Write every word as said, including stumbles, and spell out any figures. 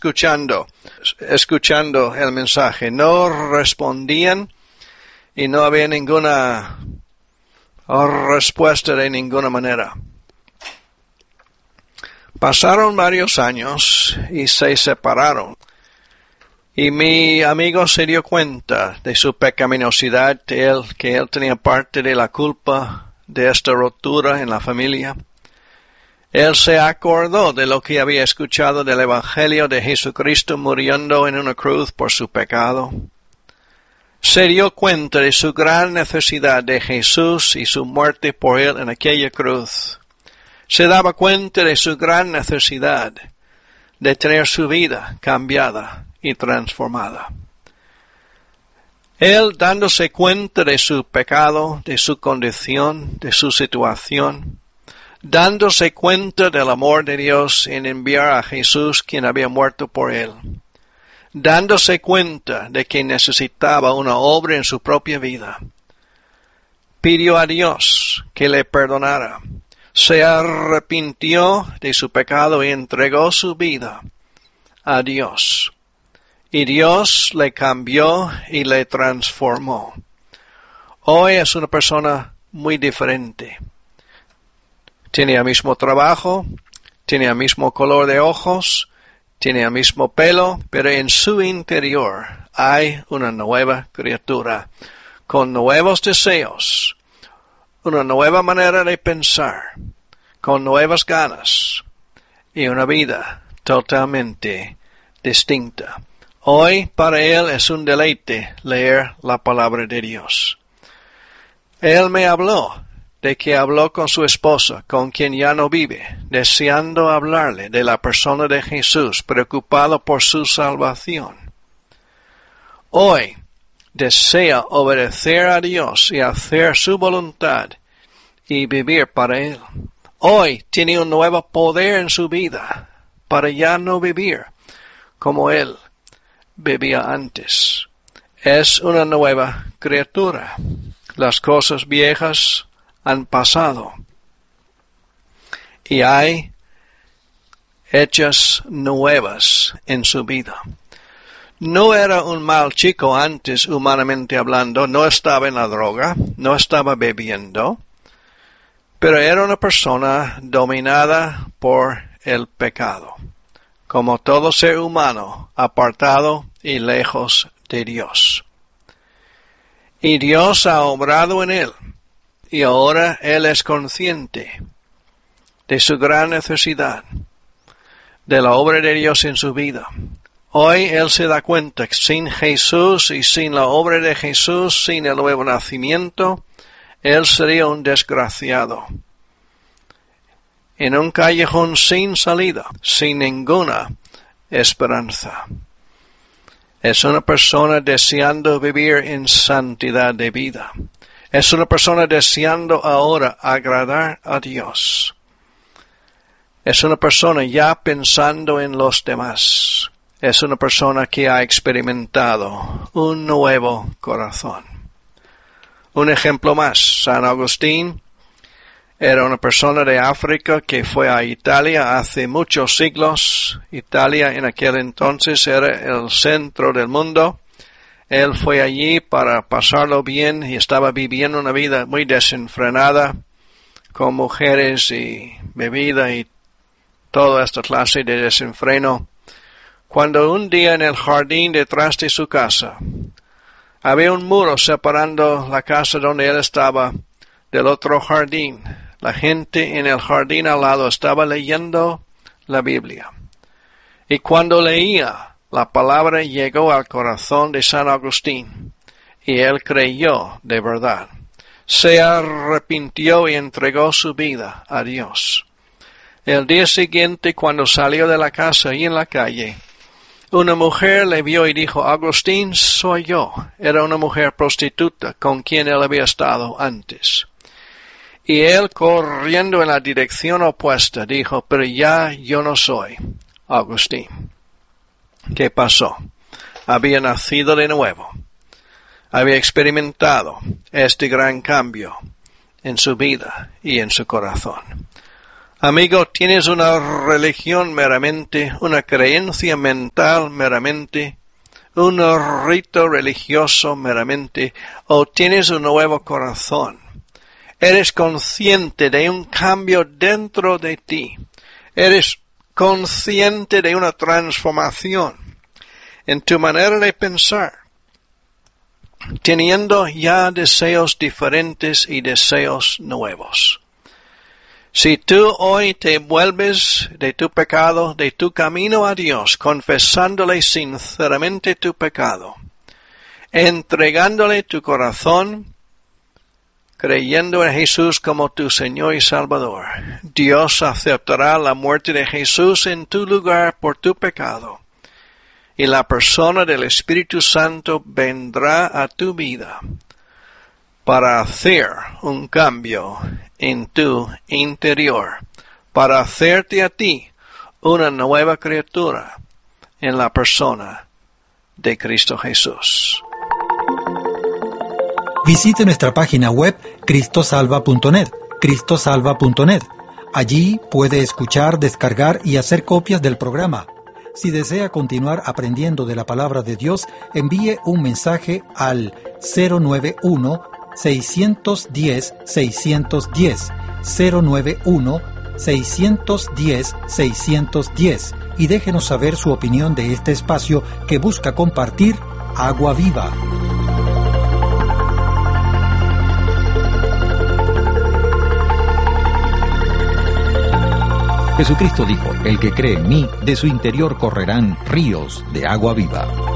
escuchando, escuchando el mensaje. No respondían y no había ninguna respuesta de ninguna manera. Pasaron varios años y se separaron. Y mi amigo se dio cuenta de su pecaminosidad, de él, que él tenía parte de la culpa de esta ruptura en la familia. Él se acordó de lo que había escuchado del Evangelio de Jesucristo muriendo en una cruz por su pecado. Se dio cuenta de su gran necesidad de Jesús y su muerte por él en aquella cruz. Se daba cuenta de su gran necesidad de tener su vida cambiada y transformada. Él, dándose cuenta de su pecado, de su condición, de su situación, dándose cuenta del amor de Dios en enviar a Jesús quien había muerto por él, dándose cuenta de que necesitaba una obra en su propia vida, pidió a Dios que le perdonara, se arrepintió de su pecado y entregó su vida a Dios. Y Dios le cambió y le transformó. Hoy es una persona muy diferente. Tiene el mismo trabajo, tiene el mismo color de ojos, tiene el mismo pelo, pero en su interior hay una nueva criatura, con nuevos deseos, una nueva manera de pensar, con nuevas ganas y una vida totalmente distinta. Hoy para él es un deleite leer la palabra de Dios. Él me habló de que habló con su esposa, con quien ya no vive, deseando hablarle de la persona de Jesús, preocupado por su salvación. Hoy desea obedecer a Dios y hacer su voluntad y vivir para Él. Hoy tiene un nuevo poder en su vida para ya no vivir como Él vivía antes. Es una nueva criatura. Las cosas viejas han pasado y hay hechas nuevas en su vida. No era un mal chico antes, humanamente hablando, no estaba en la droga, no estaba bebiendo, pero era una persona dominada por el pecado, como todo ser humano, apartado y lejos de Dios. Y Dios ha obrado en él, y ahora él es consciente de su gran necesidad, de la obra de Dios en su vida. Hoy él se da cuenta que sin Jesús y sin la obra de Jesús, sin el nuevo nacimiento, él sería un desgraciado. En un callejón sin salida, sin ninguna esperanza. Es una persona deseando vivir en santidad de vida. Es una persona deseando ahora agradar a Dios. Es una persona ya pensando en los demás. Es una persona que ha experimentado un nuevo corazón. Un ejemplo más, San Agustín era una persona de África que fue a Italia hace muchos siglos. Italia en aquel entonces era el centro del mundo. Él fue allí para pasarlo bien y estaba viviendo una vida muy desenfrenada con mujeres y bebida y toda esta clase de desenfreno. Cuando un día en el jardín detrás de su casa había un muro separando la casa donde él estaba del otro jardín. La gente en el jardín al lado estaba leyendo la Biblia. Y cuando leía, la palabra llegó al corazón de San Agustín, y él creyó de verdad. Se arrepintió y entregó su vida a Dios. El día siguiente, cuando salió de la casa y en la calle, una mujer le vio y dijo, Agustín, soy yo. Era una mujer prostituta con quien él había estado antes. Y él, corriendo en la dirección opuesta, dijo, pero ya yo no soy Agustín. ¿Qué pasó? Había nacido de nuevo. Había experimentado este gran cambio en su vida y en su corazón. Amigo, tienes una religión meramente, una creencia mental meramente, un rito religioso meramente, o tienes un nuevo corazón. Eres consciente de un cambio dentro de ti. Eres consciente de una transformación en tu manera de pensar, teniendo ya deseos diferentes y deseos nuevos. Si tú hoy te vuelves de tu pecado, de tu camino a Dios, confesándole sinceramente tu pecado, entregándole tu corazón, creyendo en Jesús como tu Señor y Salvador, Dios aceptará la muerte de Jesús en tu lugar por tu pecado, y la persona del Espíritu Santo vendrá a tu vida para hacer un cambio en tu interior, para hacerte a ti una nueva criatura en la persona de Cristo Jesús. Visite nuestra página web cristo salva punto net, cristo salva punto net. Allí puede escuchar, descargar y hacer copias del programa. Si desea continuar aprendiendo de la palabra de Dios, envíe un mensaje al cero nueve uno, seis uno cero, seis uno cero, cero nueve uno, seis uno cero, seis uno cero y déjenos saber su opinión de este espacio que busca compartir agua viva. Jesucristo dijo, el que cree en mí, de su interior correrán ríos de agua viva.